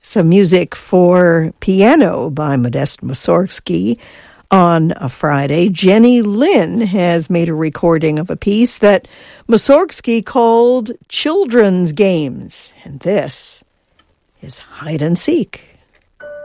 some music for piano by Modest Mussorgsky. On a Friday, Jenny Lin has made a recording of a piece that Mussorgsky called Children's Games, and this is Hide and Seek.